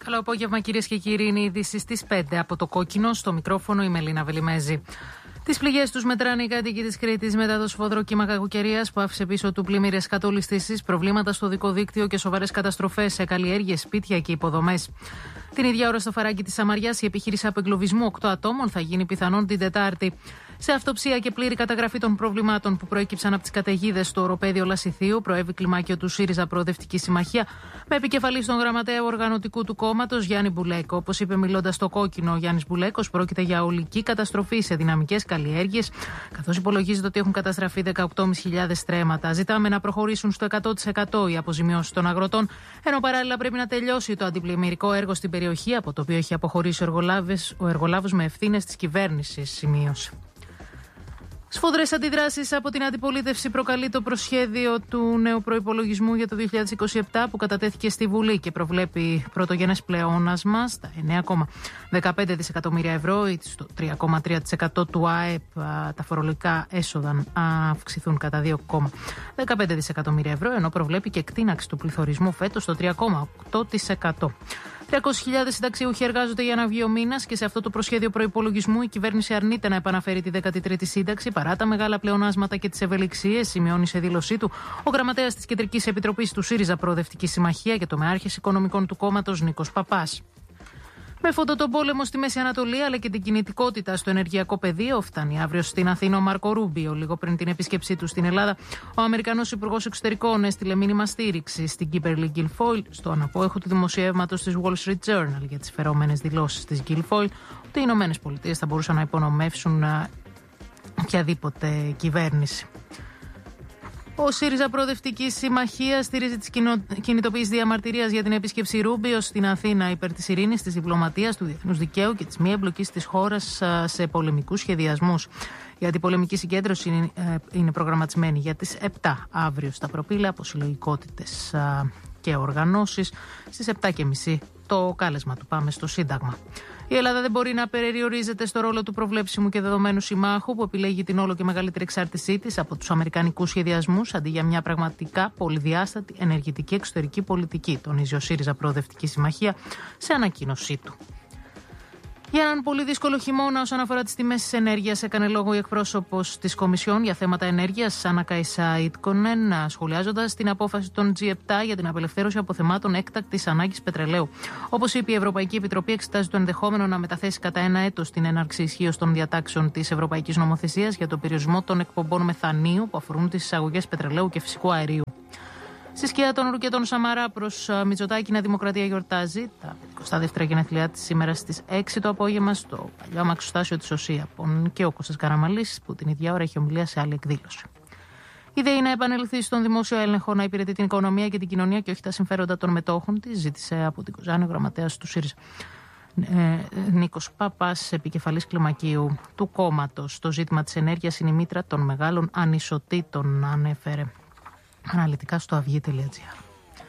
Καλό απόγευμα, κυρίες και κύριοι. Είναι η είδηση στις 5 από το Κόκκινο. Στο μικρόφωνο η Μελίνα Βελιμέζη. Τις πληγές τους μετράνε οι κάτοικοι της Κρήτης μετά το σφοδρό κύμα κακοκαιρίας που άφησε πίσω του πλημμύρες κατολιστήσεις, προβλήματα στο δικό δίκτυο και σοβαρές καταστροφές σε καλλιέργειες, σπίτια και υποδομές. Την ίδια ώρα στο Φαράγγι της Σαμαριάς η επιχείρηση απεγκλωβισμού 8 ατόμων θα γίνει πιθανόν την Τετάρτη. Σε αυτοψία και πλήρη καταγραφή των προβλημάτων που προέκυψαν από τις καταιγίδες στο οροπέδιο Λασιθίου, προέβη κλιμάκιο του ΣΥΡΙΖΑ Προοδευτική Συμμαχία, με επικεφαλή στον γραμματέα οργανωτικού του κόμματος Γιάννη Μπουλέκο. Όπως είπε μιλώντας στο Κόκκινο ο Γιάννης Μπουλέκος, πρόκειται για ολική καταστροφή σε δυναμικές καλλιέργειες, καθώς υπολογίζεται ότι έχουν καταστραφεί 18.500 στρέμματα. Ζητάμε να προχωρήσουν στο 100% οι αποζημιώσεις των αγροτών, ενώ παράλληλα πρέπει να τελειώσει το αντιπλημμυρικό έργο στην περιοχή, από το οποίο έχει αποχωρήσει ο εργολάβος με ευθύνες της κυβέρνησης, σημείωσε. Σφοδρές αντιδράσεις από την αντιπολίτευση προκαλεί το προσχέδιο του νέου προϋπολογισμού για το 2027 που κατατέθηκε στη Βουλή και προβλέπει πρωτογενές πλεόνασμα στα 9,15 δισεκατομμύρια ευρώ ή στο 3,3% του ΑΕΠ. Τα φορολογικά έσοδα αυξηθούν κατά 2,15 δισεκατομμύρια ευρώ, ενώ προβλέπει και εκτείναξη του πληθωρισμού φέτος στο 3,8%. 300.000 συνταξιούχοι εργάζονται για να βγει ο μήνας και σε αυτό το προσχέδιο προϋπολογισμού η κυβέρνηση αρνείται να επαναφέρει τη 13η σύνταξη παρά τα μεγάλα πλεονάσματα και τις ευελιξίες, σημειώνει σε δήλωσή του ο γραμματέας της Κεντρικής Επιτροπής του ΣΥΡΙΖΑ Προοδευτική Συμμαχία και το μεάρχης οικονομικών του κόμματος Νίκος Παπάς. Με φόντο τον πόλεμο στη Μέση Ανατολή αλλά και την κινητικότητα στο ενεργειακό πεδίο, φτάνει αύριο στην Αθήνα ο Μάρκο Ρούμπιο. Λίγο πριν την επίσκεψή του στην Ελλάδα, ο Αμερικανός Υπουργός Εξωτερικών έστειλε μήνυμα στήριξη στην Κίμπερλι Γκιλφόιλ, στο αναπόεχο του δημοσιεύματος της Wall Street Journal για τις φερόμενες δηλώσεις της Γκιλφόιλ, ότι οι Ηνωμένες Πολιτείες θα μπορούσαν να υπονομεύσουν οποιαδήποτε κυβέρνηση. Ο ΣΥΡΙΖΑ Προοδευτική Συμμαχία στηρίζει τις κινητοποιήσεις διαμαρτυρίας για την επίσκεψη Ρούμπιο στην Αθήνα υπέρ της ειρήνης, της διπλωματίας, του διεθνούς δικαίου και της μη εμπλοκής της χώρας σε πολεμικούς σχεδιασμούς. Η αντιπολεμική συγκέντρωση είναι προγραμματισμένη για τις 7 αύριο στα Προπήλαια από συλλογικότητες και οργανώσεις. Στις 7.30 το κάλεσμα του Πάμε στο Σύνταγμα. Η Ελλάδα δεν μπορεί να περιορίζεται στο ρόλο του προβλέψιμου και δεδομένου συμμάχου που επιλέγει την όλο και μεγαλύτερη εξάρτησή της από τους αμερικανικούς σχεδιασμούς αντί για μια πραγματικά πολυδιάστατη ενεργητική εξωτερική πολιτική, τονίζει ο ΣΥΡΙΖΑ Προοδευτική Συμμαχία σε ανακοίνωσή του. Για έναν πολύ δύσκολο χειμώνα όσον αφορά τις τιμές της ενέργειας, έκανε λόγο η εκπρόσωπος της Κομισιόν για θέματα ενέργειας, Άννα Καϊσά Ιτκονεν, σχολιάζοντας την απόφαση των G7 για την απελευθέρωση αποθεμάτων έκτακτης ανάγκης πετρελαίου. Όπως είπε, η Ευρωπαϊκή Επιτροπή εξετάζει το ενδεχόμενο να μεταθέσει κατά ένα έτος την έναρξη ισχύως των διατάξεων της Ευρωπαϊκής Νομοθεσίας για τον περιορισμό των εκπομπών μεθανίου που αφορούν τις εισαγωγές πετρελαίου και φυσικού αερίου. Στη σκιά των Ρουκετών Σαμαρά προς Μητσοτάκη, η Νέα Δημοκρατία γιορτάζει τα 52 γενέθλιά της σήμερα στις 6 το απόγευμα στο παλιό αμαξοστάσιο της ΟΣΥΑ. Και ο Κώστας Καραμαλής, που την ίδια ώρα έχει ομιλία σε άλλη εκδήλωση. Η ιδέα είναι να επανελθεί στον δημόσιο έλεγχο, να υπηρετεί την οικονομία και την κοινωνία και όχι τα συμφέροντα των μετόχων της, ζήτησε από την Κοζάνη ο γραμματέας του ΣΥΡΙΖΑ. Νίκος Παπάς, επικεφαλής κλιμακίου του κόμματος. Το ζήτημα της ενέργειας είναι η μήτρα των μεγάλων ανισοτήτων, ανέφερε αναλυτικά στο αυγή.gr.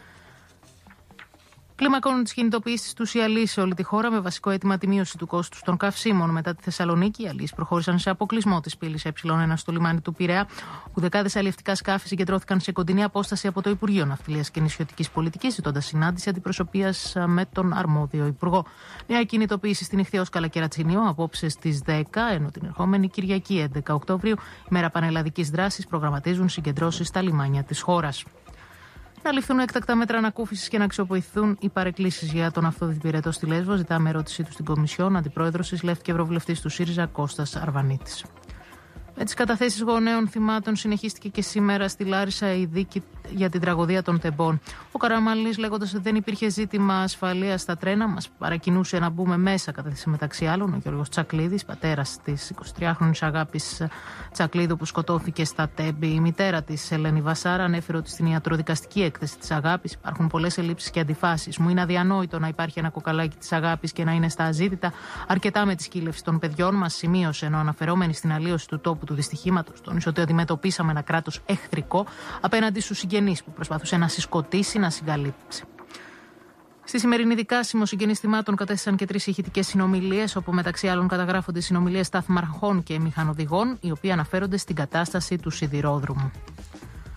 Κλιμακώνουν τις κινητοποιήσεις τους οι αλείς σε όλη τη χώρα με βασικό αίτημα τη μείωση του κόστους των καυσίμων. Μετά τη Θεσσαλονίκη, οι αλείς προχώρησαν σε αποκλεισμό της πύλης Ε1 στο λιμάνι του Πειραιά, που δεκάδες αλλιευτικά σκάφη συγκεντρώθηκαν σε κοντινή απόσταση από το Υπουργείο Ναυτιλίας και Νησιωτικής Πολιτικής, ζητώντας συνάντηση αντιπροσωπείας με τον αρμόδιο Υπουργό. Νέα κινητοποίηση στην Ιχθυόσκαλα και Ρατσινίο απόψε στις 10, ενώ την ερχόμενη Κυριακή 11 Οκτωβρίου, ημέρα πανελλαδικής δράσης, προγραμματίζουν συγκεντρώσεις στα λιμάνια της χώρας. Να ληφθούν έκτακτα μέτρα ανακούφισης και να αξιοποιηθούν οι παρεκκλήσεις για τον αυτοδιπηρετό στη Λέσβο. Ζητάμε ερώτησή του στην Κομισιόν, αντιπρόεδρος της ΛΕΦ και ευρωβουλευτής του ΣΥΡΙΖΑ Κώστας Αρβανίτης. Με τις καταθέσεις γονέων θυμάτων συνεχίστηκε και σήμερα στη Λάρισα η δίκη για την τραγωδία των Τεμπών. Ο Καραμαλής, λέγοντας ότι δεν υπήρχε ζήτημα ασφαλείας στα τρένα, μας παρακινούσε να μπούμε μέσα, κατέθεσε μεταξύ άλλων ο Γιώργος Τσακλίδης, πατέρας της 23χρονης Αγάπης Τσακλίδου που σκοτώθηκε στα Τέμπη. Η μητέρα της, Ελένη Βασάρα, ανέφερε ότι στην ιατροδικαστική έκθεση της Αγάπης υπάρχουν πολλές ελλείψεις και αντιφάσεις. Μου είναι αδιανόητο να υπάρχει ένα κοκαλάκι της Αγάπης και να είναι στα αζήτητα αρκετά με τη σκύλευση των παιδιών μας, σημείωσε, ενώ αναφερόμενη στην αλλίωση του τόπου του δυστυχήματος, τόνισε ότι αντιμετωπίσαμε ένα κράτος εχθρικό απέναντι στους συγγενείς που προσπαθούσε να συσκοτήσει, να συγκαλύψει. Στη σημερινή δικάσιμο συγγενείς θυμάτων κατέθεσαν και 3 ηχητικές συνομιλίες, όπου μεταξύ άλλων καταγράφονται συνομιλίες σταθμαρχών και μηχανοδηγών, οι οποίοι αναφέρονται στην κατάσταση του σιδηρόδρομου.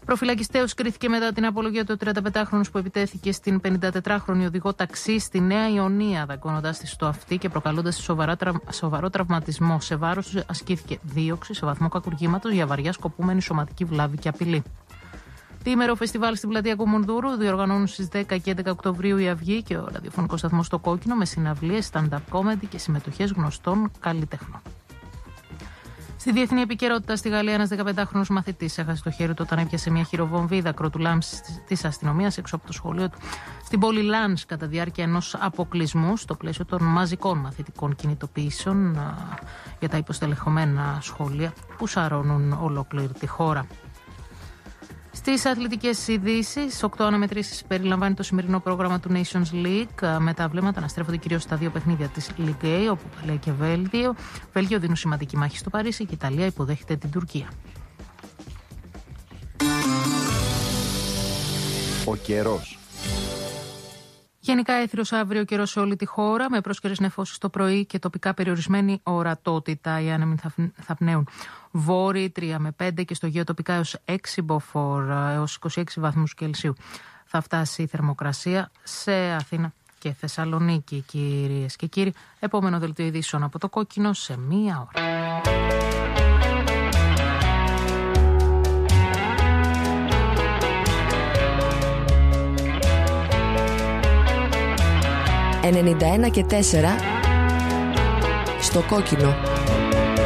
Προφυλακιστέως κρίθηκε μετά την απολογία του 35χρονου που επιτέθηκε στην 54χρονη οδηγό ταξί στη Νέα Ιωνία, δαγκώνοντας τη στο αυτί και προκαλώντας σοβαρό τραυματισμό. Σε βάρος του ασκήθηκε δίωξη σε βαθμό κακουργήματος για βαριά σκοπούμενη σωματική βλάβη και απειλή. Διήμερο φεστιβάλ στην πλατεία Κουμουνδούρου διοργανώνουν στις 10 και 11 Οκτωβρίου η Αυγή και ο ραδιοφωνικός σταθμός στο Κόκκινο με συναυλίες, stand-up comedy και συμμετοχές γνωστών καλλιτεχνών. Στη διεθνή επικαιρότητα, στη Γαλλία, ένας 15χρονος μαθητής έχασε το χέρι του όταν έπιασε μια χειροβομβίδα κρότου λάμψης της αστυνομίας έξω από το σχολείο του στην πόλη Λάνς κατά διάρκεια ενός αποκλεισμού στο πλαίσιο των μαζικών μαθητικών κινητοποιήσεων για τα υποστελεχωμένα σχολεία που σαρώνουν ολόκληρη τη χώρα. Στις αθλητικές ειδήσεις, 8 αναμετρήσεις περιλαμβάνει το σημερινό πρόγραμμα του Nations League. Με τα βλέμματα να στρέφονται κυρίως στα δύο παιχνίδια της Ligue A, όπου Γαλλία και Βέλγιο δίνουν σημαντική μάχη στο Παρίσι και η Ιταλία υποδέχεται την Τουρκία. Ο καιρός. Γενικά έθριος αύριο καιρός σε όλη τη χώρα, με πρόσκαιρες νεφώσεις το πρωί και τοπικά περιορισμένη ορατότητα. Οι άνεμοι θα πνέουν βόρειοι 3 με 5 και στο Αιγαίο τοπικά έως 6 μποφόρ, έως 26 βαθμούς Κελσίου. Θα φτάσει η θερμοκρασία σε Αθήνα και Θεσσαλονίκη, κυρίες και κύριοι. Επόμενο δελτίο ειδήσεων από το Κόκκινο σε 1 ώρα. «91 και 4» στο Κόκκινο.